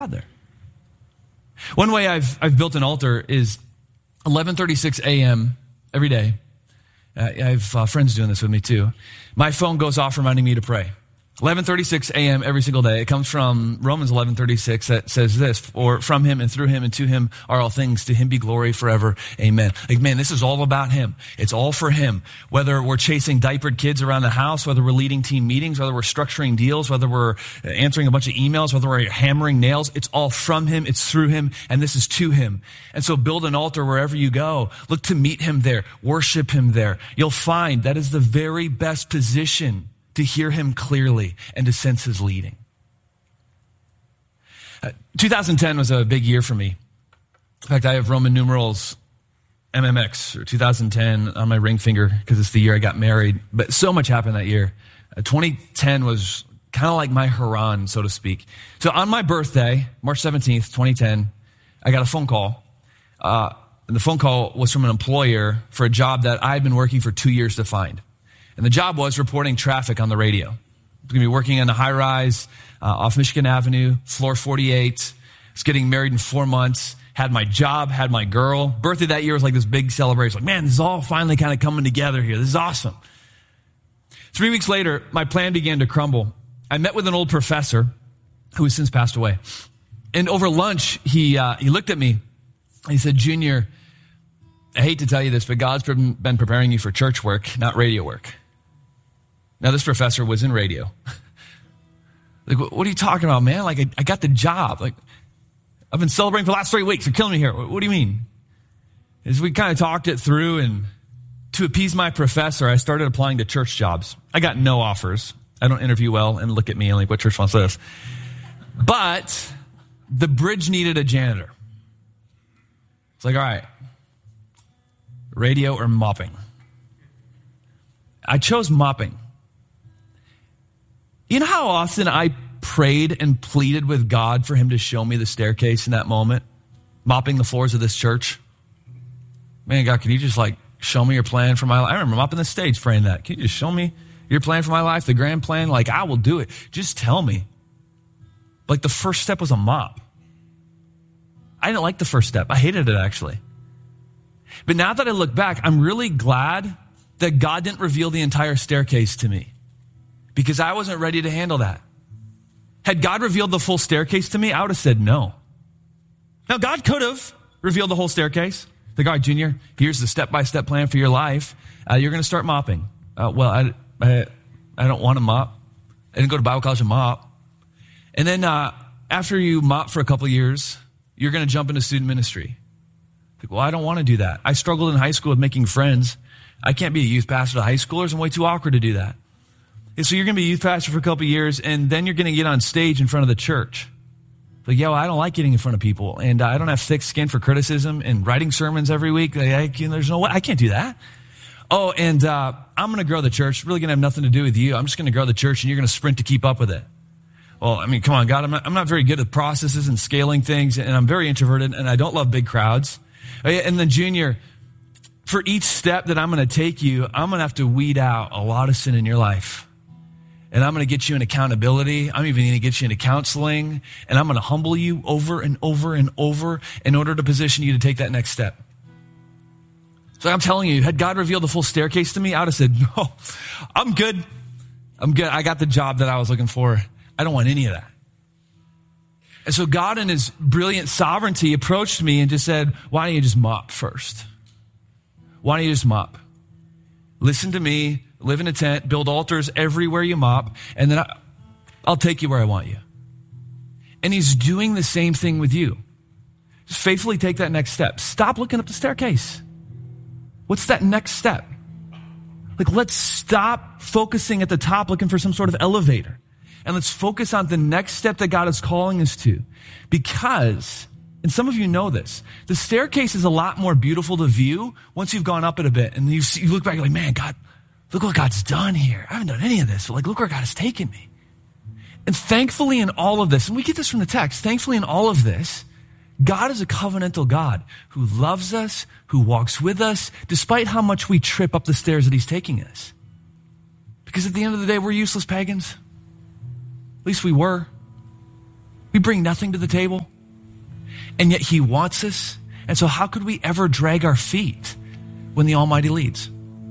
Father. One way I've built an altar is 11:36 a.m. every day. I have friends doing this with me too. My phone goes off reminding me to pray. 11:36 a.m. every single day. It comes from Romans 11:36 that says this, "For from him and through him and to him are all things. To him be glory forever. Amen." Like, man, this is all about him. It's all for him. Whether we're chasing diapered kids around the house, whether we're leading team meetings, whether we're structuring deals, whether we're answering a bunch of emails, whether we're hammering nails, it's all from him, it's through him, and this is to him. And so build an altar wherever you go. Look to meet him there. Worship him there. You'll find that is the very best position to hear him clearly and to sense his leading. 2010 was a big year for me. In fact, I have Roman numerals MMX, or 2010, on my ring finger because it's the year I got married. But so much happened that year. 2010 was kind of like my Haran, so to speak. So on my birthday, March 17th, 2010, I got a phone call. And the phone call was from an employer for a job that I had been working for 2 years to find. And the job was reporting traffic on the radio. I was going to be working in a high-rise off Michigan Avenue, floor 48. I was getting married in 4 months, had my job, had my girl. Birthday that year was like this big celebration. Like, man, this is all finally kind of coming together here. This is awesome. 3 weeks later, my plan began to crumble. I met with an old professor who has since passed away. And over lunch, he looked at me. He said, "Junior, I hate to tell you this, but God's been preparing you for church work, not radio work." Now, this professor was in radio. Like, what are you talking about, man? Like, I got the job. Like, I've been celebrating for the last 3 weeks. You're killing me here. What do you mean? As we kind of talked it through, and to appease my professor, I started applying to church jobs. I got no offers. I don't interview well, and look at me and like, what church wants this? But the bridge needed a janitor. It's like, all right, radio or mopping? I chose mopping. You know how often I prayed and pleaded with God for him to show me the staircase in that moment, mopping the floors of this church? Man, God, can you just like show me your plan for my life? I remember mopping the stage praying that. Can you just show me your plan for my life, the grand plan? Like, I will do it. Just tell me. Like, the first step was a mop. I didn't like the first step. I hated it, actually. But now that I look back, I'm really glad that God didn't reveal the entire staircase to me, because I wasn't ready to handle that. Had God revealed the full staircase to me, I would have said no. Now, God could have revealed the whole staircase. Like, all right, Junior, here's the step-by-step plan for your life. You're going to start mopping. Well, I don't want to mop. I didn't go to Bible college to mop. And then after you mop for a couple years, you're going to jump into student ministry. Like, well, I don't want to do that. I struggled in high school with making friends. I can't be a youth pastor to high schoolers. I'm way too awkward to do that. And so you're going to be a youth pastor for a couple of years, and then you're going to get on stage in front of the church. Like, yeah, well, I don't like getting in front of people, and I don't have thick skin for criticism and writing sermons every week. There's no way. I can't do that. Oh, and I'm going to grow the church. It's really going to have nothing to do with you. I'm just going to grow the church, and you're going to sprint to keep up with it. Well, I mean, come on, God, I'm not very good at processes and scaling things, and I'm very introverted, and I don't love big crowds. And then, Junior, for each step that I'm going to take you, I'm going to have to weed out a lot of sin in your life. And I'm going to get you in accountability. I'm even going to get you into counseling. And I'm going to humble you over and over and over in order to position you to take that next step. So I'm telling you, had God revealed the full staircase to me, I would have said, no, I'm good. I'm good. I got the job that I was looking for. I don't want any of that. And so God, in his brilliant sovereignty, approached me and just said, why don't you just mop first? Why don't you just mop? Listen to me, live in a tent, build altars everywhere you mop, and then I'll take you where I want you. And he's doing the same thing with you. Just faithfully take that next step. Stop looking up the staircase. What's that next step? Like, let's stop focusing at the top looking for some sort of elevator. And let's focus on the next step that God is calling us to. Because, and some of you know this, the staircase is a lot more beautiful to view once you've gone up it a bit. And you look back, you're like, man, God, look what God's done here. I haven't done any of this. But like, look where God has taken me. And thankfully in all of this, and we get this from the text, thankfully in all of this, God is a covenantal God who loves us, who walks with us, despite how much we trip up the stairs that he's taking us. Because at the end of the day, we're useless pagans. At least we were. We bring nothing to the table, and yet he wants us. And so how could we ever drag our feet when the Almighty leads?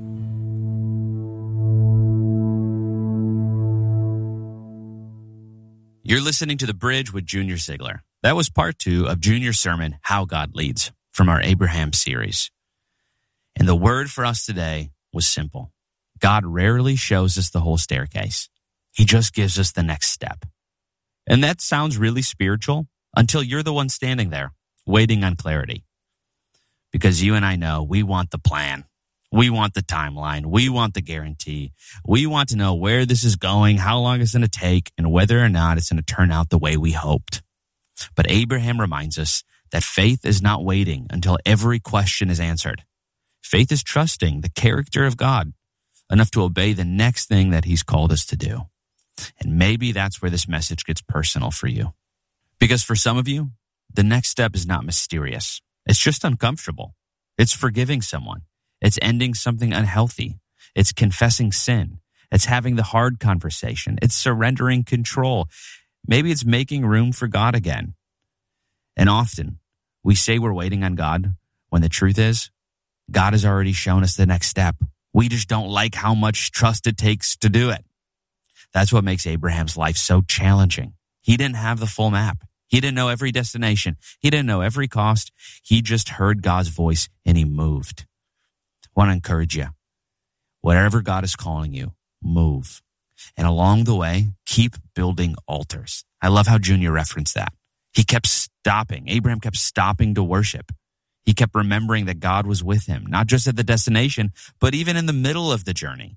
You're listening to The Bridge with Junior Ziegler. That was part 2 of Junior's sermon, How God Leads, from our Abraham series. And the word for us today was simple. God rarely shows us the whole staircase. He just gives us the next step. And that sounds really spiritual until you're the one standing there, waiting on clarity. Because you and I know we want the plan. We want the timeline. We want the guarantee. We want to know where this is going, how long it's going to take, and whether or not it's going to turn out the way we hoped. But Abraham reminds us that faith is not waiting until every question is answered. Faith is trusting the character of God enough to obey the next thing that he's called us to do. And maybe that's where this message gets personal for you. Because for some of you, the next step is not mysterious. It's just uncomfortable. It's forgiving someone. It's ending something unhealthy. It's confessing sin. It's having the hard conversation. It's surrendering control. Maybe it's making room for God again. And often we say we're waiting on God when the truth is God has already shown us the next step. We just don't like how much trust it takes to do it. That's what makes Abraham's life so challenging. He didn't have the full map. He didn't know every destination. He didn't know every cost. He just heard God's voice and he moved. I want to encourage you. Whatever God is calling you, move. And along the way, keep building altars. I love how Junior referenced that. He kept stopping. Abraham kept stopping to worship. He kept remembering that God was with him, not just at the destination, but even in the middle of the journey.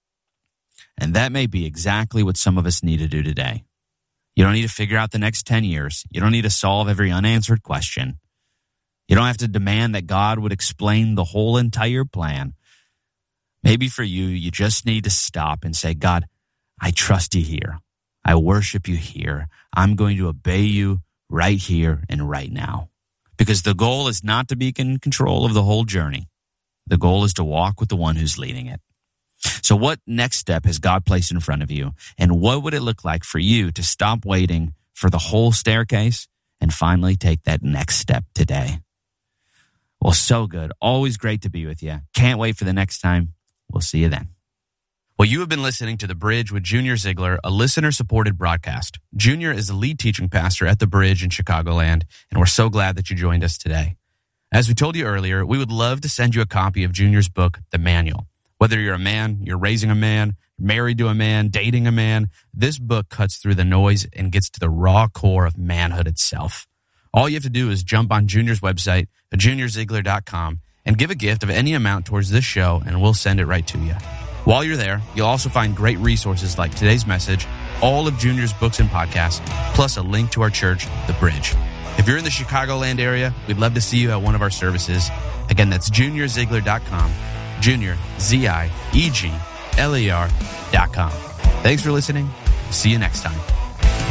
And that may be exactly what some of us need to do today. You don't need to figure out the next 10 years. You don't need to solve every unanswered question. You don't have to demand that God would explain the whole entire plan. Maybe for you, you just need to stop and say, God, I trust you here. I worship you here. I'm going to obey you right here and right now. Because the goal is not to be in control of the whole journey. The goal is to walk with the one who's leading it. So what next step has God placed in front of you? And what would it look like for you to stop waiting for the whole staircase and finally take that next step today? Well, so good. Always great to be with you. Can't wait for the next time. We'll see you then. Well, you have been listening to The Bridge with Junior Ziegler, a listener-supported broadcast. Junior is the lead teaching pastor at The Bridge in Chicagoland, and we're so glad that you joined us today. As we told you earlier, we would love to send you a copy of Junior's book, The Manual. Whether you're a man, you're raising a man, married to a man, dating a man, this book cuts through the noise and gets to the raw core of manhood itself. All you have to do is jump on Junior's website, juniorziegler.com, and give a gift of any amount towards this show, and we'll send it right to you. While you're there, you'll also find great resources like today's message, all of Junior's books and podcasts, plus a link to our church, The Bridge. If you're in the Chicagoland area, we'd love to see you at one of our services. Again, that's juniorziegler.com, juniorziegler.com. Thanks for listening. See you next time.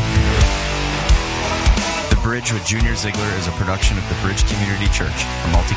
The Bridge with Junior Ziegler is a production of The Bridge Community Church, a multi